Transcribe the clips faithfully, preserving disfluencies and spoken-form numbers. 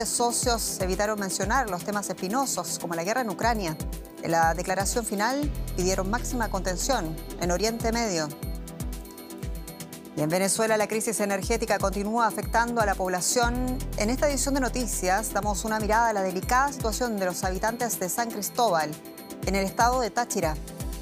Socios evitaron mencionar los temas espinosos como la guerra en Ucrania. En la declaración final pidieron máxima contención en Oriente Medio. Y en Venezuela la crisis energética continúa afectando a la población. En esta edición de noticias damos una mirada a la delicada situación de los habitantes de San Cristóbal, en el estado de Táchira.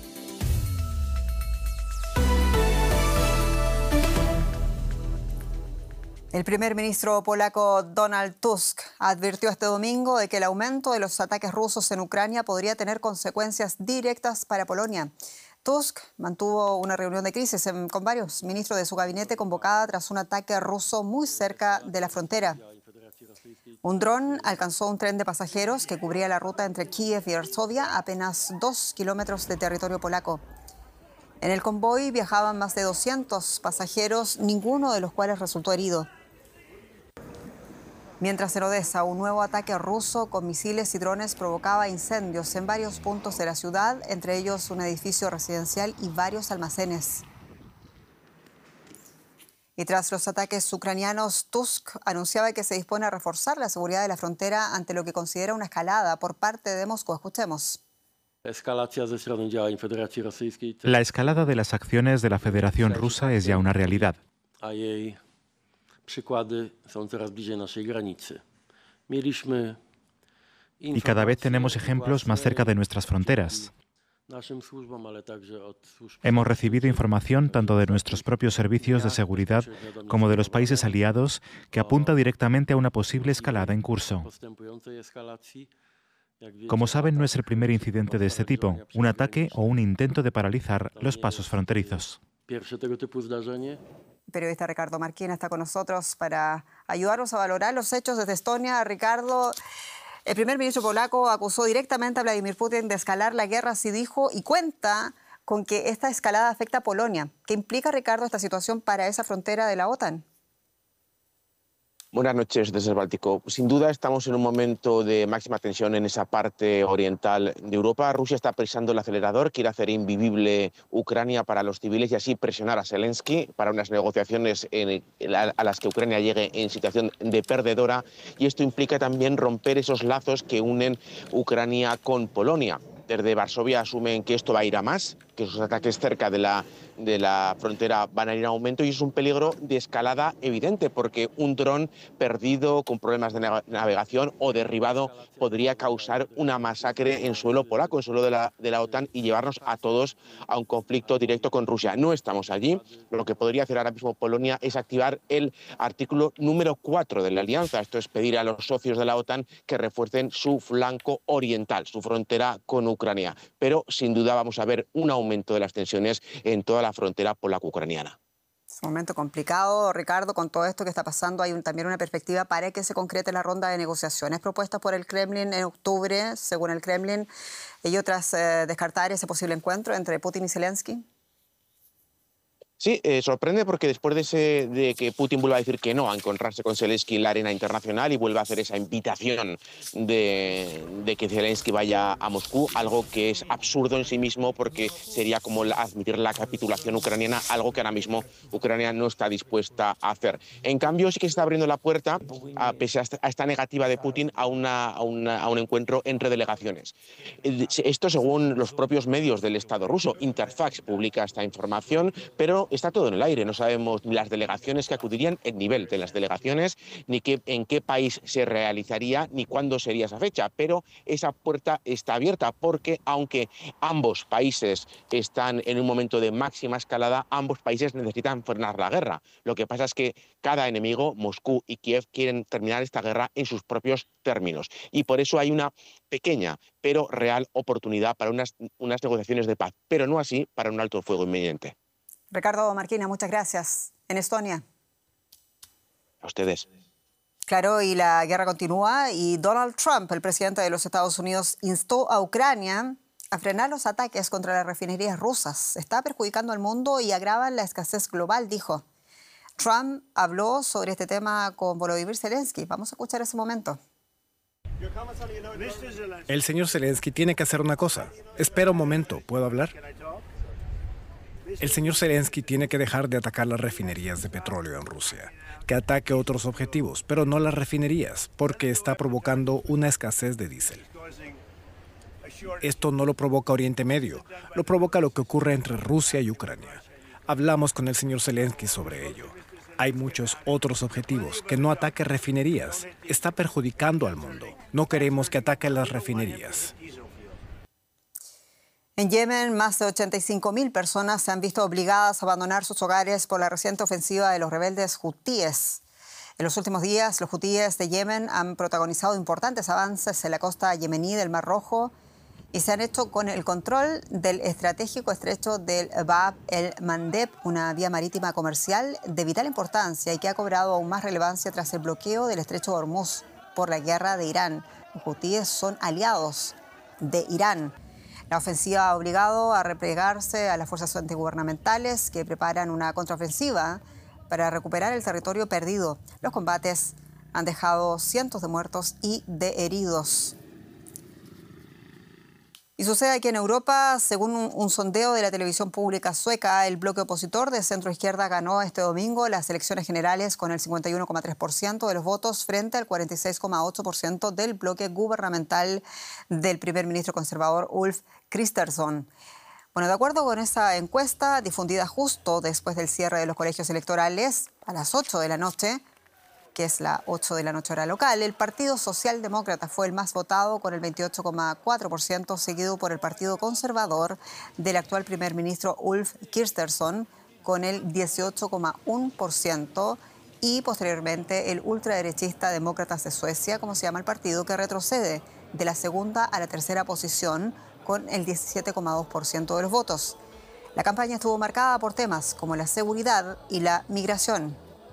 El primer ministro polaco Donald Tusk advirtió este domingo de que el aumento de los ataques rusos en Ucrania podría tener consecuencias directas para Polonia. Tusk mantuvo una reunión de crisis con varios ministros de su gabinete convocada tras un ataque ruso muy cerca de la frontera. Un dron alcanzó un tren de pasajeros que cubría la ruta entre Kiev y Varsovia, a apenas dos kilómetros de territorio polaco. En el convoy viajaban más de doscientos pasajeros, ninguno de los cuales resultó herido. Mientras en Odessa, un nuevo ataque ruso con misiles y drones provocaba incendios en varios puntos de la ciudad, entre ellos un edificio residencial y varios almacenes. Y tras los ataques ucranianos, Tusk anunciaba que se dispone a reforzar la seguridad de la frontera ante lo que considera una escalada por parte de Moscú. Escuchemos. La escalada de las acciones de la Federación Rusa es ya una realidad. Y cada vez tenemos ejemplos más cerca de nuestras fronteras. Hemos recibido información tanto de nuestros propios servicios de seguridad como de los países aliados que apunta directamente a una posible escalada en curso. Como saben, no es el primer incidente de este tipo, un ataque o un intento de paralizar los pasos fronterizos. El periodista Ricardo Marquina está con nosotros para ayudarnos a valorar los hechos desde Estonia. Ricardo, el primer ministro polaco acusó directamente a Vladimir Putin de escalar la guerra, así dijo, y cuenta con que esta escalada afecta a Polonia. ¿Qué implica, Ricardo, esta situación para esa frontera de la OTAN? Buenas noches desde el Báltico. Sin duda estamos en un momento de máxima tensión en esa parte oriental de Europa. Rusia está presionando el acelerador, quiere hacer invivible Ucrania para los civiles y así presionar a Zelensky para unas negociaciones en, a las que Ucrania llegue en situación de perdedora. Y esto implica también romper esos lazos que unen Ucrania con Polonia. Desde Varsovia asumen que esto va a ir a más, que esos ataques cerca de la, de la frontera van a ir en aumento y es un peligro de escalada evidente porque un dron perdido con problemas de navegación o derribado podría causar una masacre en suelo polaco, en suelo de la, de la OTAN y llevarnos a todos a un conflicto directo con Rusia. No estamos allí. Lo que podría hacer ahora mismo Polonia es activar el artículo número cuatro de la alianza. Esto es pedir a los socios de la OTAN que refuercen su flanco oriental, su frontera con Ucrania. Ucrania, pero sin duda vamos a ver un aumento de las tensiones en toda la frontera polaco-ucraniana. Es un momento complicado, Ricardo, con todo esto que está pasando. Hay un, también una perspectiva para que se concrete la ronda de negociaciones propuestas por el Kremlin en octubre, según el Kremlin, y otras eh, descartar ese posible encuentro entre Putin y Zelensky. Sí, eh, sorprende porque después de, ese, de que Putin vuelva a decir que no a encontrarse con Zelensky en la arena internacional y vuelva a hacer esa invitación de, de que Zelensky vaya a Moscú, algo que es absurdo en sí mismo porque sería como la, admitir la capitulación ucraniana, algo que ahora mismo Ucrania no está dispuesta a hacer. En cambio, sí que se está abriendo la puerta, a, pese a esta, a esta negativa de Putin, a, una, a, una, a un encuentro entre delegaciones. Esto según los propios medios del Estado ruso. Interfax publica esta información, pero está todo en el aire. No sabemos ni las delegaciones que acudirían, el nivel de las delegaciones, ni qué, en qué país se realizaría, ni cuándo sería esa fecha. Pero esa puerta está abierta porque, aunque ambos países están en un momento de máxima escalada, ambos países necesitan frenar la guerra. Lo que pasa es que cada enemigo, Moscú y Kiev, quieren terminar esta guerra en sus propios términos. Y por eso hay una pequeña pero real oportunidad para unas, unas negociaciones de paz, pero no así para un alto el fuego inminente. Ricardo Marquina, muchas gracias. En Estonia. A ustedes. Claro, y la guerra continúa y Donald Trump, el presidente de los Estados Unidos, instó a Ucrania a frenar los ataques contra las refinerías rusas. Está perjudicando al mundo y agravan la escasez global, dijo. Trump habló sobre este tema con Volodymyr Zelensky. Vamos a escuchar ese momento. El señor Zelensky tiene que hacer una cosa. Espera un momento, ¿puedo hablar? El señor Zelensky tiene que dejar de atacar las refinerías de petróleo en Rusia, que ataque otros objetivos, pero no las refinerías, porque está provocando una escasez de diésel. Esto no lo provoca Oriente Medio, lo provoca lo que ocurre entre Rusia y Ucrania. Hablamos con el señor Zelensky sobre ello. Hay muchos otros objetivos. Que no ataque refinerías. Está perjudicando al mundo. No queremos que ataque las refinerías. En Yemen, más de ochenta y cinco mil personas se han visto obligadas a abandonar sus hogares por la reciente ofensiva de los rebeldes hutíes. En los últimos días, los hutíes de Yemen han protagonizado importantes avances en la costa yemení del Mar Rojo y se han hecho con el control del estratégico estrecho del Bab el-Mandeb, una vía marítima comercial de vital importancia y que ha cobrado aún más relevancia tras el bloqueo del estrecho de Hormuz por la guerra de Irán. Los hutíes son aliados de Irán. La ofensiva ha obligado a replegarse a las fuerzas antigubernamentales que preparan una contraofensiva para recuperar el territorio perdido. Los combates han dejado cientos de muertos y de heridos. Y sucede aquí en Europa, según un, un sondeo de la televisión pública sueca, el bloque opositor de centro-izquierda ganó este domingo las elecciones generales con el cincuenta y uno coma tres por ciento de los votos frente al cuarenta y seis coma ocho por ciento del bloque gubernamental del primer ministro conservador Ulf Kristersson. Bueno, de acuerdo con esa encuesta difundida justo después del cierre de los colegios electorales a las ocho de la noche, que es la ocho de la noche hora local, el Partido Socialdemócrata fue el más votado con el veintiocho coma cuatro por ciento, seguido por el Partido Conservador del actual primer ministro Ulf Kristersson con el dieciocho coma uno por ciento y posteriormente el ultraderechista Demócratas de Suecia, como se llama el partido, que retrocede de la segunda a la tercera posición con el diecisiete coma dos por ciento de los votos. La campaña estuvo marcada por temas como la seguridad y la migración.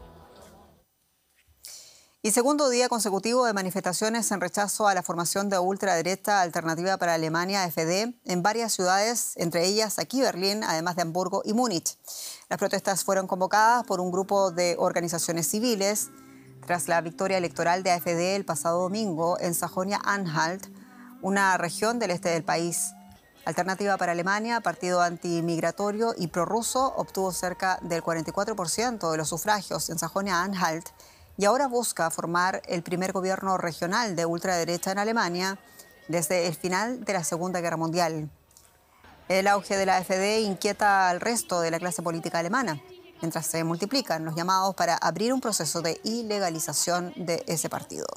Y segundo día consecutivo de manifestaciones en rechazo a la formación de ultraderecha Alternativa para Alemania, A F D, en varias ciudades, entre ellas aquí Berlín, además de Hamburgo y Múnich. Las protestas fueron convocadas por un grupo de organizaciones civiles tras la victoria electoral de A F D el pasado domingo en Sajonia-Anhalt, una región del este del país. Alternativa para Alemania, partido antimigratorio y prorruso, obtuvo cerca del cuarenta y cuatro por ciento de los sufragios en Sajonia-Anhalt y ahora busca formar el primer gobierno regional de ultraderecha en Alemania desde el final de la Segunda Guerra Mundial. El auge de la A F D inquieta al resto de la clase política alemana, mientras se multiplican los llamados para abrir un proceso de ilegalización de ese partido.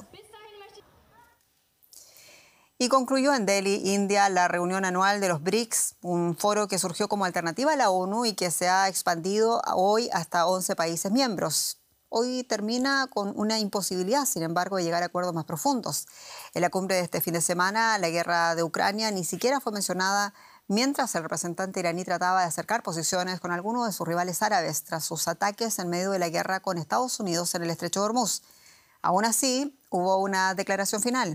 Y concluyó en Delhi, India, la reunión anual de los BRICS, un foro que surgió como alternativa a la ONU y que se ha expandido hoy hasta once países miembros. Hoy termina con una imposibilidad, sin embargo, de llegar a acuerdos más profundos. En la cumbre de este fin de semana, la guerra de Ucrania ni siquiera fue mencionada, mientras el representante iraní trataba de acercar posiciones con algunos de sus rivales árabes tras sus ataques en medio de la guerra con Estados Unidos en el estrecho de Hormuz. Aún así, hubo una declaración final.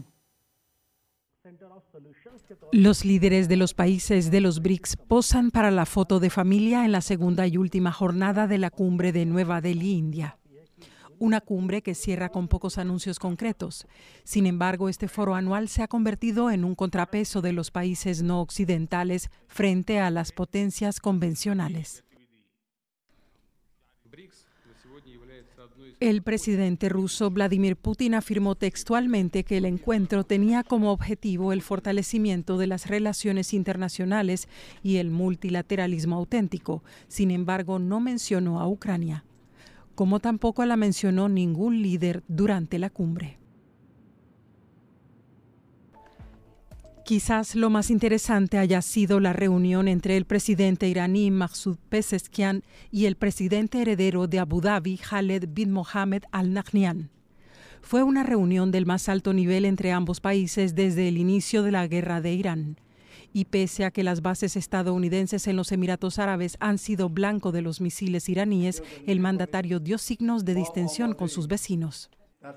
Los líderes de los países de los BRICS posan para la foto de familia en la segunda y última jornada de la cumbre de Nueva Delhi, India. Una cumbre que cierra con pocos anuncios concretos. Sin embargo, este foro anual se ha convertido en un contrapeso de los países no occidentales frente a las potencias convencionales. El presidente ruso Vladimir Putin afirmó textualmente que el encuentro tenía como objetivo el fortalecimiento de las relaciones internacionales y el multilateralismo auténtico. Sin embargo, no mencionó a Ucrania, como tampoco la mencionó ningún líder durante la cumbre. Quizás lo más interesante haya sido la reunión entre el presidente iraní Masoud Pezeshkian y el presidente heredero de Abu Dhabi, Khaled bin Mohammed Al Nahyan. Fue una reunión del más alto nivel entre ambos países desde el inicio de la guerra de Irán. Y pese a que las bases estadounidenses en los Emiratos Árabes han sido blanco de los misiles iraníes, el mandatario dio signos de distensión con sus vecinos.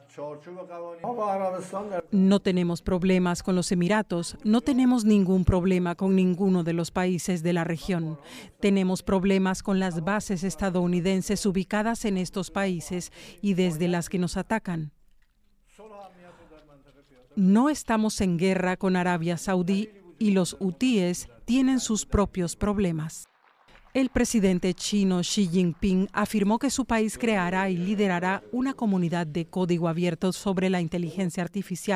No tenemos problemas con los Emiratos, no tenemos ningún problema con ninguno de los países de la región. Tenemos problemas con las bases estadounidenses ubicadas en estos países y desde las que nos atacan. No estamos en guerra con Arabia Saudí y los hutíes tienen sus propios problemas. El presidente chino Xi Jinping afirmó que su país creará y liderará una comunidad de código abierto sobre la inteligencia artificial